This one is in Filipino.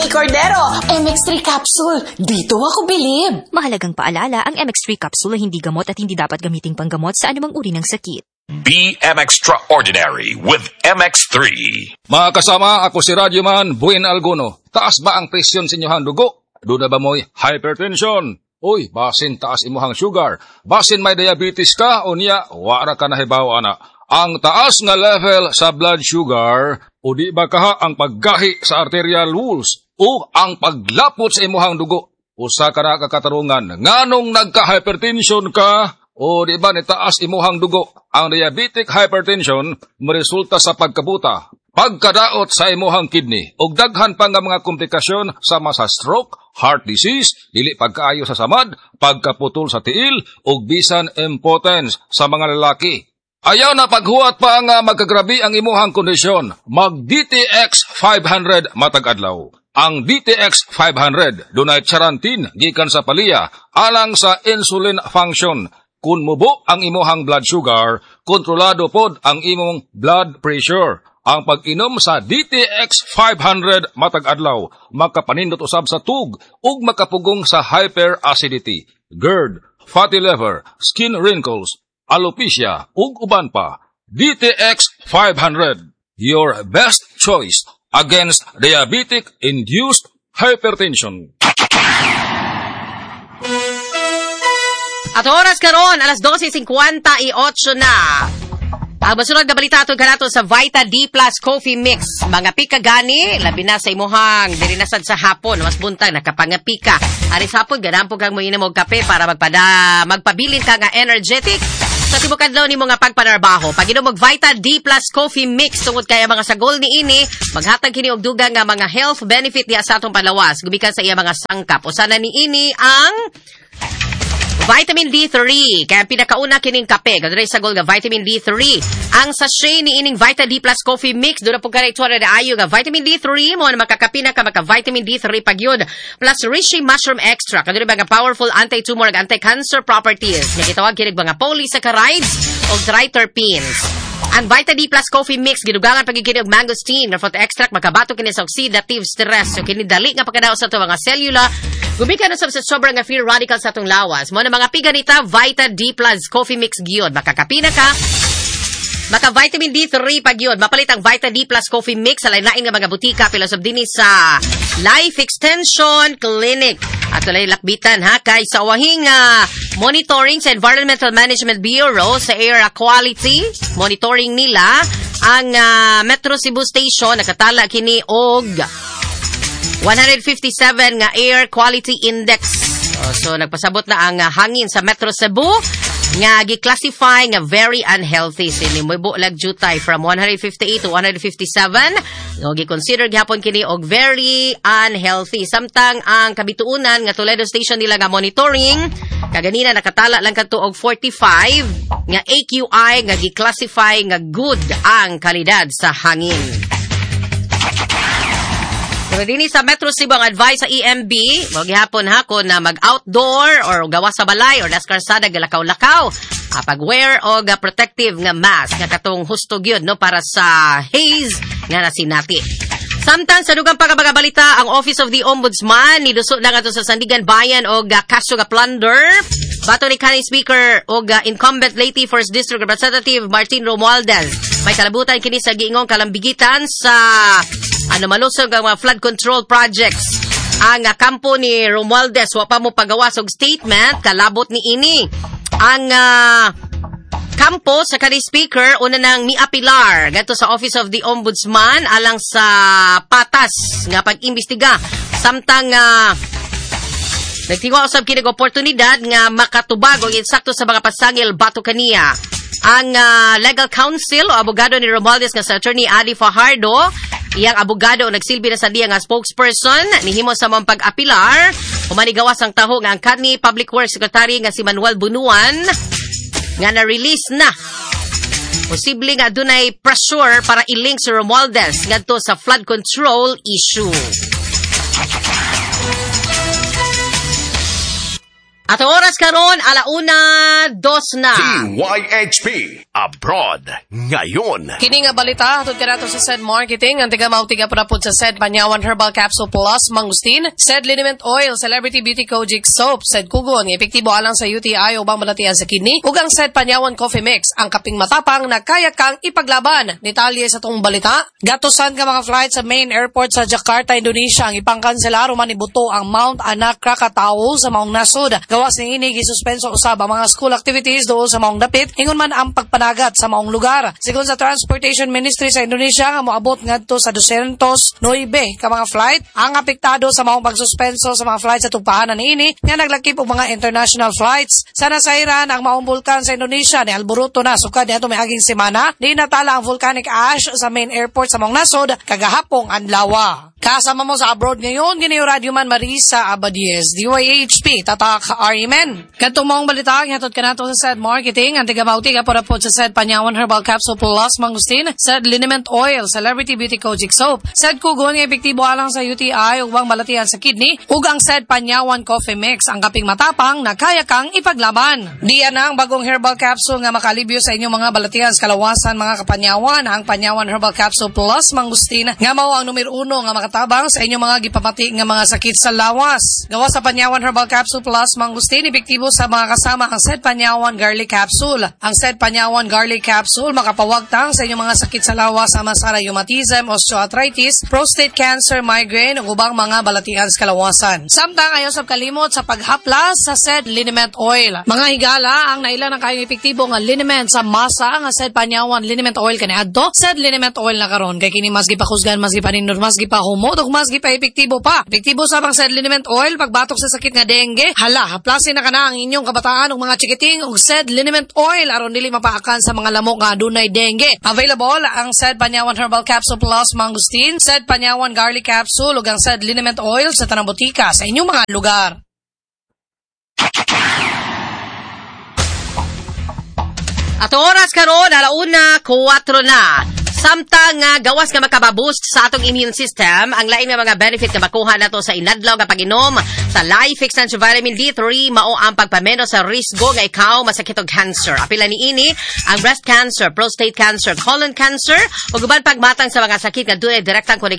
Mami Cordero, MX3 capsule. Dito ako bilib. Mahalagang paalala, ang MX3 capsule ay hindi gamot at hindi dapat gamiting panggamot sa anumang uri ng sakit. Be extraordinary with MX3. Mga kasama, ako si Radyoman Buen Alguno. Taas ba ang presyon sa inyong dugo? Doon na ba mo'y hypertension? Uy, basin taas imuhang sugar. Basin may diabetes ka o niya, wara ka na hibaw ana. Ang taas nga level sa blood sugar o di ba kaha ang paggahi sa arterial walls o ang paglapot sa imuhang dugo. Usa ka na kakatarungan, nganong nagka-hypertension ka o di ba ni taas imuhang dugo. Ang diabetic hypertension maresulta sa pagkabuta, pagkadaot sa imuhang kidney ug daghan pa nga mga komplikasyon sama sa stroke, heart disease, dili pagkaayo sa samad, pagkaputol sa tiil ug bisan impotence sa mga lalaki. Ayaw na paghuwat pa nga magkagrabi ang imuhang kondisyon. Mag DTX 500 matag adlaw. Ang DTX 500 dunay charantin gikan sa palya alang sa insulin function. Kung mubo ang imuhang blood sugar, kontrolado pod ang imong blood pressure. Ang pag-inom sa DTX 500 matag adlaw makapanindot usab sa tug ug makapugong sa hyperacidity, GERD, fatty liver, skin wrinkles, alopecia ug uban pa. DTX 500, your best choice against diabetic-induced hypertension. At oras karon, alas 12:58 na. Ang masunod na balita atong kanato sa Vita D Plus Coffee Mix. Mga pika gani, labi na sa imuhang dirinasad sa hapon, mas buntag nakapangapika. Aris hapon ganampog kang moinom og kape para magpabilin ka nga energetic. Sa tibukan daw nimo nga pagpanarbaho, pag inom og Vita D Plus Coffee Mix tungod kaya mga sagol ni ini, maghatag kini og dugang nga mga health benefit diha sa atong palawas, gumikan sa iya mga sangkap. Usa na ni ini ang Vitamin D3, kaya pinakauna kining kape, kadre sa gol nga Vitamin D3. Ang sachet ni ining Vita D Plus Coffee Mix, doon na po ka na ayo nga Vitamin D3, mo na makakapina ka maka-Vitamin D3 pagyod, plus Reishi Mushroom Extra, kadre ba nga powerful anti-tumor, anti-cancer properties, nga gitawag kinig mga polysaccharides o triterpenes. Ang Vita D Plus Coffee Mix, gidugangan pagkikinig og mangosteen, nga fruit extract, makabato kini sa oxidative stress, so kinidali nga pagkadaos sa ito mga selula, gumikan na sa sobrang nga free radicals sa itong lawas. Mo na mga piganita, Vita D Plus Coffee Mix gyud. Makakapina ka, maka-Vitamin D3 pag yun. Mapalit ang Vita D Plus Coffee Mix sa lain-lain nga mga butika, pilosob din sa Life Extension Clinic. At walay lakbitan ha, kay sa wahing monitoring sa Environmental Management Bureau sa air quality, monitoring nila ang Metro Cebu Station, nakatala kini og 157 nga air quality index. So nagpasabot na ang hangin sa Metro Cebu nga gi-classify nga very unhealthy. Sini moibo lag jutay from 158 to 157. No, gi-consider gihapon kini og very unhealthy. Samtang ang kabituunan nga Toledo Station nila nga monitoring kaganina nakatala lang kadto og 45 nga AQI nga gi-classify nga good ang kalidad sa hangin. Pero dini sa Metro Cebu ang advice sa EMB, maghihapon hako na mag-outdoor or gawa sa balay or naskarsada galakaw-lakaw. Pag-wear o protective nga mask nga katong husto gyud no para sa haze nga nasinati. Samtang sa dugang pagkabalita, ang Office of the Ombudsman niduso na nga sa Sandigan Bayan og kaso nga plunder. Bato ni County Speaker og incumbent Leyte First District Representative Martin Romualdez. May kalabutan kini sa giingong kalambigitan sa malusog ang mga flood control projects. Ang kampo ni Romualdez wa pa mo pagawas og statement kalabot ni ini. Ang kampo sa County Speaker una nang miapilar gadto sa Office of the Ombudsman alang sa patas nga pag-imbestiga samtang nagtingwa usab kini og oportunidad nga makatubag og insakto sa mga pasangil bato kaniya. Ang legal counsel o abogado ni Romualdez nga sa attorney Adi Fajardo, iyang abogado nagsilbi na sa diya nga spokesperson nihimo sa mga pag-apilar humanigawas ang taho nga ang kanhi Public Works Secretary nga si Manuel Bunuan nga na-release na. Posible nga dunay pressure para i-link si Romualdez ngadto sa flood control issue. At ang oras karon, 1:02 na. DYHP Abroad ngayon. Kini nga balita, hatod ka nato sa SED Marketing, ang tiga-mautiga po na po sa SED Panyawan Herbal Capsule Plus Mangustin, SED Liniment Oil, Celebrity Beauty Kojic Soap, SED Kugon, epektibo alang sa UTI o bang malatian sa kidney, ug ang SED Panyawan Coffee Mix, ang kaping matapang na kaya kang ipaglaban. Detalye sa tong balita, gatusan ka mga flight sa main airport sa Jakarta, Indonesia, ang ipangkanselaro man ibuto ang Mount Anak Krakatau sa maong nasud. Gawas ni ini gisuspenso usab ang mga school activities doon sa maong dapit, ingon man ang pagpanagat sa maong lugar. Sigon sa Transportation Ministry sa Indonesia nga moabot ngadto sa 209 ka mga flight ang apektado sa maong pagsuspenso sa mga flights sa tugpahanan niini nga naglakip og mga international flights. Sa nasairan ang maong bulkan sa Indonesia ni Alboruto na sukad niadto miaging semana, di natala ang volcanic ash sa main airport sa maong nasod kagahapong adlaw. Kasama mo sa abroad ngayon, giniyo Radio Man Marisa Abadies, DYHP, Tatak Arimen. Kantong mong balita, hatod ka nato sa SED Marketing, ang tiga-mautiga po na po sa SED Panyawan Herbal Capsule Plus Mangustin, SED Liniment Oil, Celebrity Beauty Kojic Soap, SED Kugon, nga epektibo alang sa UTI ug bang malatian sa kidney, ug ang SED Panyawan Coffee Mix, ang kaping matapang na kaya kang ipaglaban. Diyan ang bagong herbal capsule nga makalibyo sa inyong mga balatian sa kalawasan mga kapanyawan, ang Panyawan Herbal Capsule Plus Mangustin, nga mao ang numero 1 nga makatabang sa inyong mga gipamati nga mga sakit sa lawas. Gawa sa Panyawan Herbal Capsule Plus Mangustin, epektibo sa mga kasama ang SED Panyawan Garlic Capsule. Ang SED Panyawan Garlic Capsule makapawagtang sa inyong mga sakit sa lawas sama sa rheumatism, osteoarthritis, prostate cancer, migraine ug ubang mga balatian sa kalawasan. Samtang ayo sa kalimot sa paghaplas sa SED Liniment Oil. Mga higala ang naila ng kayong epektibo nga liniment sa masa nga SED Panyawan Liniment Oil kaniadto. SED Liniment Oil na karon kay kini mas gipakusgan, mas gipanindot, mas gipahumot ug mas gipa-epektibo pa. Epektibo sa bang SED Liniment Oil pagbatok sa sakit nga dengue. Hala, haplasin na kana ang inyong kabataan ug mga chikiting ug SED Liniment Oil aron dili mapaakan sa mga lamok nga adunay dengue. Available ang SED Panyawan Herbal Capsule Plus Mangustin, SED Panyawan Garlic Capsule ug ang SED Liniment Oil sa tanang botika sa inyong mga lugar. At oras karon, 1:04 na. Samtang gawas nga makababoost sa atong immune system, ang lain nga mga benefit nga makuha nato sa inadlaw nga pag-inom sa Life Extension Vitamin D3 mao ang pagpameno sa risgo nga ikaw masakit og cancer. Apila ni ini ang breast cancer, prostate cancer, colon cancer ug uban pagmatang sa mga sakit nga dunay direktang